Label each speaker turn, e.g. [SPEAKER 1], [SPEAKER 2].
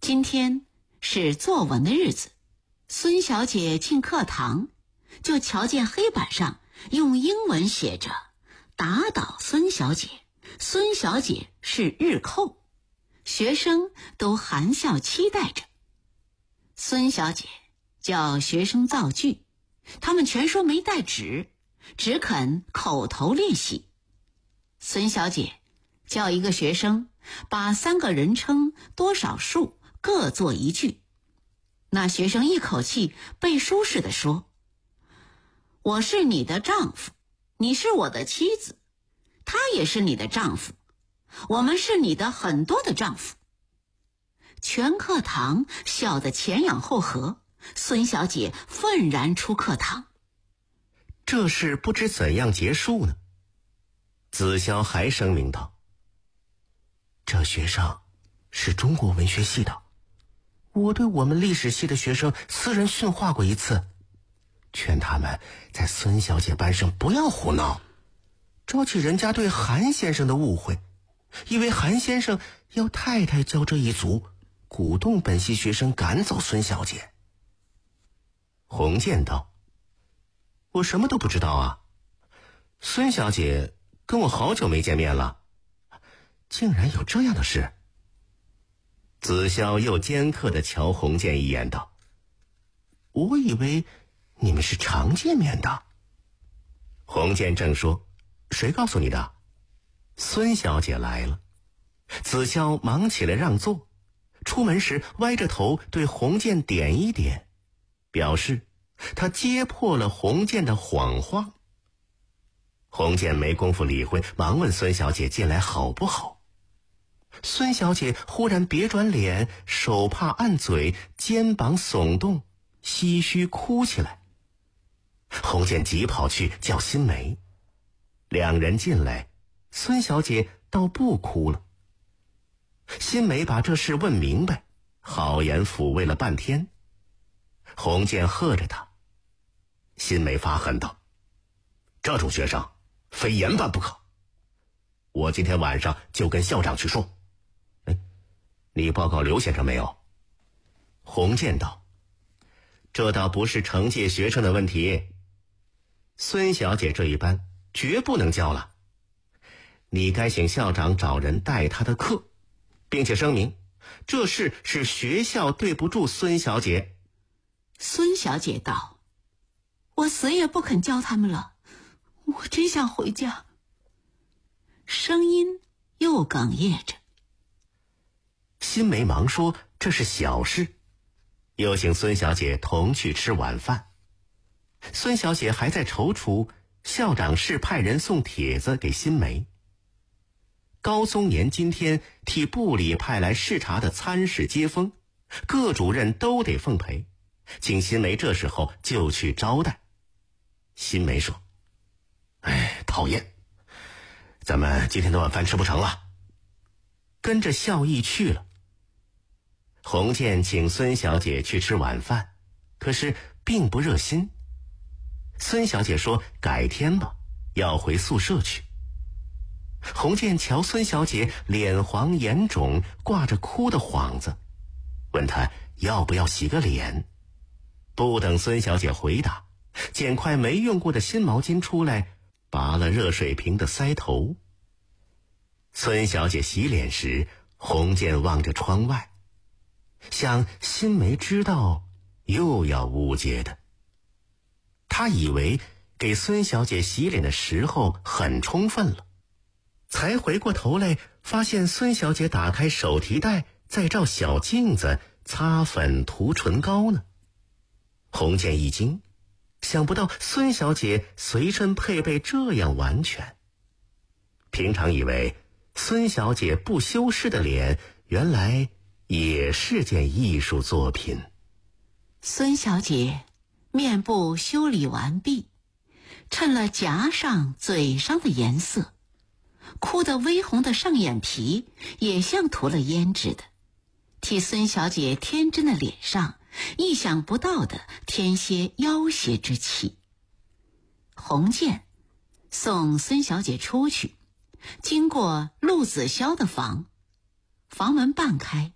[SPEAKER 1] 今天是作文的日子，孙小姐进课堂，就瞧见黑板上用英文写着打倒孙小姐，孙小姐是日寇，学生都含笑期待着。孙小姐叫学生造句，他们全说没带纸，只肯口头练习。孙小姐叫一个学生把3个人称多少数各做一句，那学生一口气背书似的说：我是你的丈夫，你是我的妻子，他也是你的丈夫，我们是你的很多的丈夫。全课堂笑得前仰后合，孙小姐愤然出课堂。
[SPEAKER 2] 这事不知怎样结束呢？子潇还声明道：这学生是中国文学系的，我对我们历史系的学生私人训话过一次，劝他们在孙小姐班上不要胡闹，招起人家对韩先生的误会，以为韩先生要太太教这一族，鼓动本系学生赶走孙小姐。洪建道：我什么都不知道啊，孙小姐跟我好久没见面了，竟然有这样的事。子潇又尖刻地瞧洪建一眼道：我以为你们是常见面的。洪建正说：谁告诉你的？孙小姐来了。子潇忙起来让座，出门时歪着头对洪建点一点，表示他揭破了洪建的谎话。洪建没工夫理会，忙问孙小姐近来好不好。孙小姐忽然别转脸，手帕按嘴，肩膀耸动，唏嘘哭起来。洪建急跑去叫新梅，两人进来，孙小姐倒不哭了。新梅把这事问明白，好言抚慰了半天。洪建喝着他，新梅发狠道：这种学生非严办不可，我今天晚上就跟校长去说。你报告刘先生没有？洪建道：这倒不是惩戒学生的问题，孙小姐这一班绝不能教了，你该请校长找人代她的课，并且声明这事是学校对不住孙小姐。
[SPEAKER 1] 孙小姐道：我死也不肯教他们了，我真想回家。声音又哽咽着。
[SPEAKER 2] 新梅忙说这是小事，又请孙小姐同去吃晚饭。孙小姐还在踌躇，校长室派人送帖子给新梅。高宗年今天替部里派来视察的参事接风，各主任都得奉陪，请新梅这时候就去招待。新梅说：讨厌，咱们今天的晚饭吃不成了，跟着校医去了。洪建请孙小姐去吃晚饭，可是并不热心。孙小姐说改天吧，要回宿舍去。洪建瞧孙小姐脸黄眼肿，挂着哭的幌子，问她要不要洗个脸。不等孙小姐回答，捡块没用过的新毛巾出来，拔了热水瓶的塞头。孙小姐洗脸时，洪建望着窗外，想新梅知道又要误解的。他以为给孙小姐洗脸的时候很充分了，才回过头来发现孙小姐打开手提袋，在照小镜子擦粉涂唇膏呢。洪建一惊，想不到孙小姐随身配备这样完全。平常以为孙小姐不修饰的脸，原来也是件艺术作品。
[SPEAKER 1] 孙小姐面部修理完毕，衬了颊上嘴上的颜色，哭得微红的上眼皮也像涂了胭脂的，替孙小姐天真的脸上意想不到的添些要挟之气。洪建送孙小姐出去，经过陆子潇的房，房门半开，